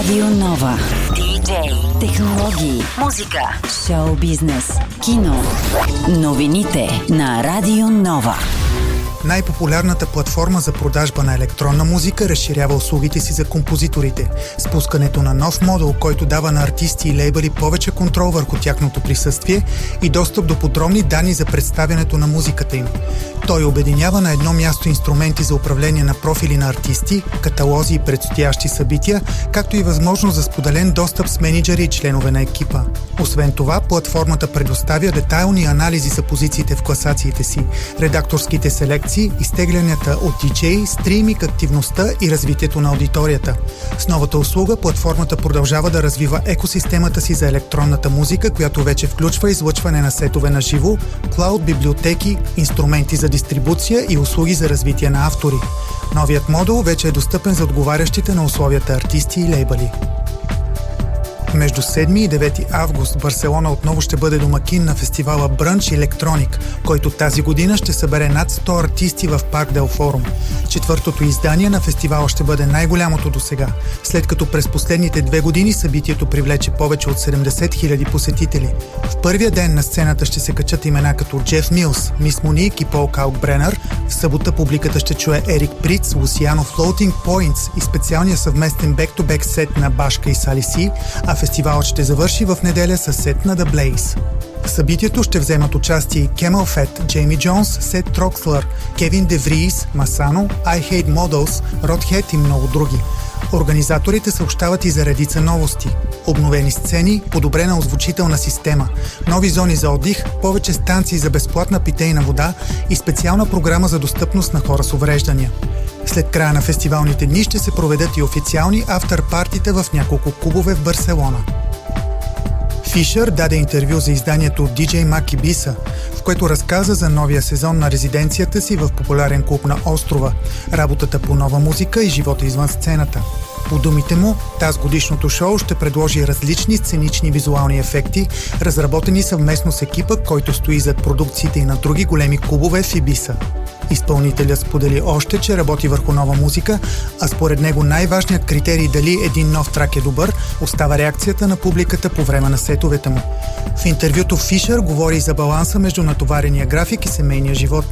Радио Нова. Диджей, технологии, музика, шоу бизнес, кино. Новините на Радио Нова. Най-популярната платформа за продажба на електронна музика разширява услугите си за композиторите. Спускането на нов модул, който дава на артисти и лейбъли повече контрол върху тяхното присъствие и достъп до подробни данни за представянето на музиката им. Той обединява на едно място инструменти за управление на профили на артисти, каталози и предстоящи събития, както и възможност за споделен достъп с мениджъри и членове на екипа. Освен това, платформата предоставя детайлни анализи за позициите в класациите си, редакторските селекции, изтеглянията от DJ, стриминг активността и развитието на аудиторията. С новата услуга платформата продължава да развива екосистемата си за електронната музика, която вече включва излъчване на сетове на живо, клауд библиотеки, инструменти за дистрибуция и услуги за развитие на автори. Новият модул вече е достъпен за отговарящите на условията артисти и лейбъли. Между 7 и 9 август Барселона отново ще бъде домакин на фестивала Брънч Електроник, който тази година ще събере над 100 артисти в Парк Дел Форум. Четвъртото издание на фестивала ще бъде най-голямото досега, след като през последните 2 години събитието привлече повече от 70 000 посетители. В първия ден на сцената ще се качат имена като Джеф Милс, Мис Моник и Пол Калкбренър. В събота публиката ще чуе Ерик Приц, Лусиано Floating Points и специалния съвместен бек-то-бек сет на Башка и Сали Си, а фестивалът ще завърши в неделя със сет на The Blaze. В събитието ще вземат участие и Camel Fat, Джейми Джонс, Сет Трокслър, Кевин Девриз, Масано, I Hate Models, Rodhead и много други. Организаторите съобщават и за редица новости. Обновени сцени, подобрена озвучителна система, нови зони за отдих, повече станции за безплатна питейна вода и специална програма за достъпност на хора с увреждания. След края на фестивалните дни ще се проведат и официални афтърпартита в няколко клубове в Барселона. Фишер даде интервю за изданието DJ Mag Ibiza, в което разказа за новия сезон на резиденцията си в популярен клуб на острова, работата по нова музика и живота извън сцената. По думите му, тази годишното шоу ще предложи различни сценични визуални ефекти, разработени съвместно с екипа, който стои зад продукциите и на други големи клубове в Ибиса. Изпълнителят сподели още, че работи върху нова музика, а според него най-важният критерий дали един нов трак е добър, остава реакцията на публиката по време на сетовете му. В интервюто Фишер говори за баланса между натоварения график и семейния живот.